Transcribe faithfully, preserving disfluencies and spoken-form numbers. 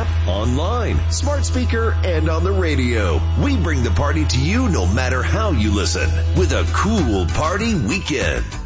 app, online, smart speaker, and on the radio. We bring the party to you no matter how you listen with a cool party weekend.